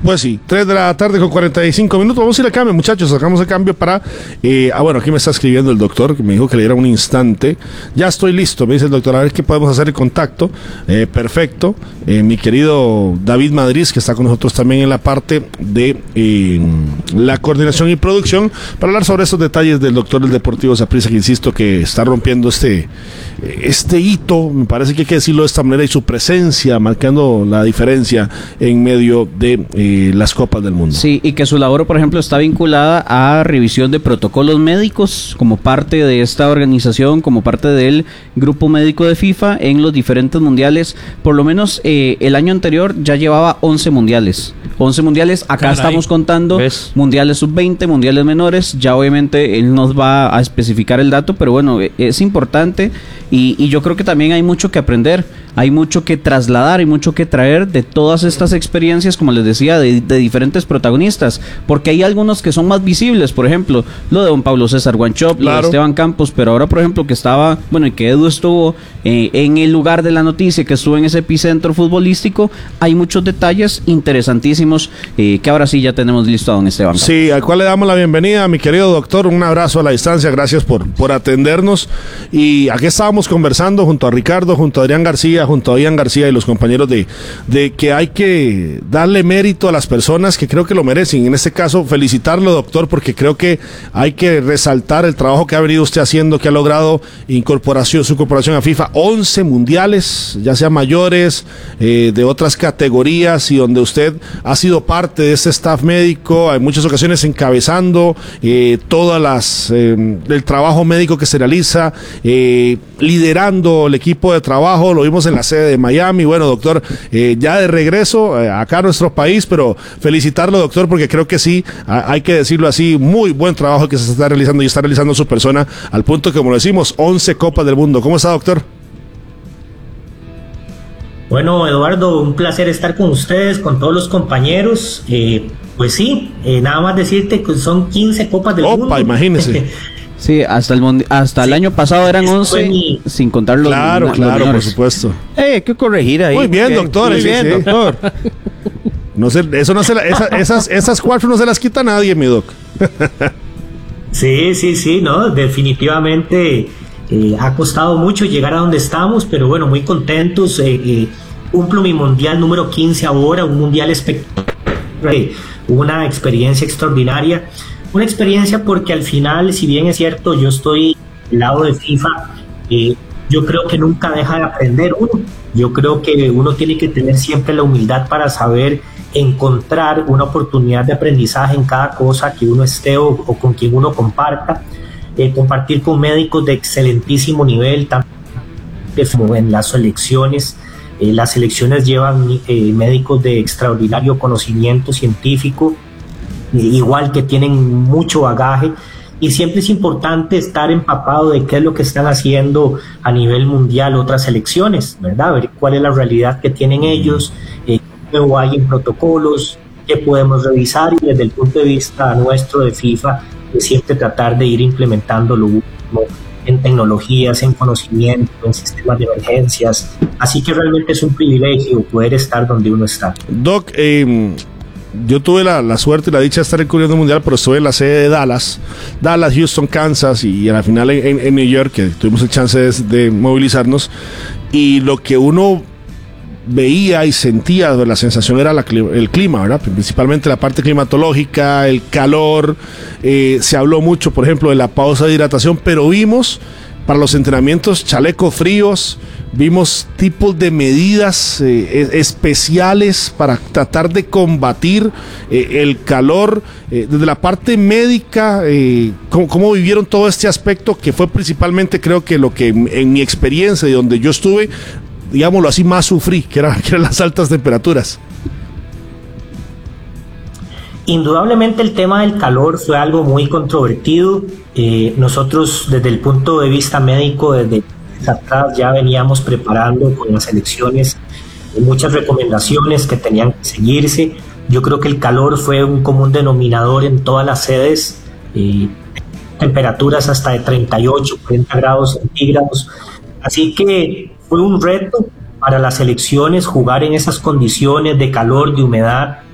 Pues sí, 3 de la tarde con 45 minutos. Vamos a ir a cambio, muchachos. Sacamos el cambio para... bueno, aquí me está escribiendo el doctor, que me dijo que le diera un instante. Ya estoy listo, me dice el doctor. A ver qué podemos hacer en contacto. Perfecto. Mi querido David Madrid, que está con nosotros también en la parte de la coordinación y producción, para hablar sobre esos detalles del doctor del Deportivo Saprissa, que insisto que está rompiendo este hito. Me parece que hay que decirlo de esta manera, y su presencia marcando la diferencia en medio de las Copas del Mundo. Sí, y que su labor, por ejemplo, está vinculada a revisión de protocolos médicos como parte de esta organización, como parte del grupo médico de FIFA en los diferentes mundiales. Por lo menos el año anterior ya llevaba 11 mundiales. 11 mundiales, acá Caray. Estamos contando mundiales sub-20, mundiales menores. Ya obviamente él nos va a especificar el dato, pero bueno, es importante y yo creo que también hay mucho que aprender, hay mucho que trasladar, hay mucho que traer de todas estas experiencias, como les decía, de diferentes protagonistas, porque hay algunos que son más visibles, por ejemplo, lo de don Pablo César Wanchope, claro, lo de Esteban Campos, pero ahora, por ejemplo, que estaba, bueno, y que Edu estuvo en el lugar de la noticia, que estuvo en ese epicentro futbolístico, hay muchos detalles interesantísimos que ahora sí ya tenemos listo a don Esteban Campos. Sí, al cual le damos la bienvenida, mi querido doctor, un abrazo a la distancia, gracias por atendernos, y aquí estábamos conversando junto a Ricardo, junto a Adrián García, junto a Ian García y los compañeros de que hay que darle mérito a las personas que creo que lo merecen. En este caso, felicitarlo, doctor, porque creo que hay que resaltar el trabajo que ha venido usted haciendo, que ha logrado su incorporación a FIFA, 11 mundiales, ya sea mayores, de otras categorías, y donde usted ha sido parte de este staff médico, en muchas ocasiones encabezando el trabajo médico que se realiza, liderando el equipo de trabajo. Lo vimos en la sede de Miami. Bueno, doctor, ya de regreso acá a nuestro país, pero felicitarlo, doctor, porque creo que sí, hay que decirlo así, muy buen trabajo que se está realizando y está realizando su persona, al punto que, como lo decimos, 11 Copas del Mundo. ¿Cómo está, doctor? Bueno, Eduardo, un placer estar con ustedes, con todos los compañeros. Pues sí, nada más decirte que son 15 Copas del Mundo. Imagínese. Sí, hasta el año pasado eran 11, sin contar los Claro, por supuesto. Hay que corregir ahí. Muy bien, doctor. Muy bien, doctor. No sé, esas 4 no se las quita nadie, mi doc. Sí, no, definitivamente ha costado mucho llegar a donde estamos, pero bueno, muy contentos. Cumplo mi mundial número 15 ahora, un mundial espectacular, una experiencia extraordinaria. Una experiencia porque al final, si bien es cierto, yo estoy del lado de FIFA, yo creo que nunca deja de aprender uno. Yo creo que uno tiene que tener siempre la humildad para saber encontrar una oportunidad de aprendizaje en cada cosa que uno esté o con quien uno comparta. Compartir con médicos de excelentísimo nivel, tanto como en las selecciones. Las selecciones llevan médicos de extraordinario conocimiento científico, igual que tienen mucho bagaje, y siempre es importante estar empapado de qué es lo que están haciendo a nivel mundial otras selecciones, ¿verdad? Ver cuál es la realidad que tienen ellos, qué nuevo hay en protocolos, qué podemos revisar, y desde el punto de vista nuestro de FIFA, siempre tratar de ir implementando lo último en tecnologías, en conocimiento, en sistemas de emergencias. Así que realmente es un privilegio poder estar donde uno está. Doc, yo tuve la suerte y la dicha de estar cubriendo el mundial, pero estuve en la sede de Dallas, Houston, Kansas, y a la final en New York, que tuvimos el chance de movilizarnos, y lo que uno veía y sentía, la sensación era el clima, ¿verdad? Principalmente la parte climatológica, el calor. Se habló mucho, por ejemplo, de la pausa de hidratación, pero vimos para los entrenamientos chalecos fríos, vimos tipos de medidas especiales para tratar de combatir el calor. Desde la parte médica, ¿cómo vivieron todo este aspecto, que fue principalmente, creo que lo que en mi experiencia y donde yo estuve, digámoslo así, más sufrí, que eran las altas temperaturas? Indudablemente el tema del calor fue algo muy controvertido. Nosotros, desde el punto de vista médico, desde atrás ya veníamos preparando con las selecciones muchas recomendaciones que tenían que seguirse. Yo creo que el calor fue un común denominador en todas las sedes, temperaturas hasta de 38, 40 grados centígrados. Así que fue un reto para las selecciones jugar en esas condiciones de calor, de humedad,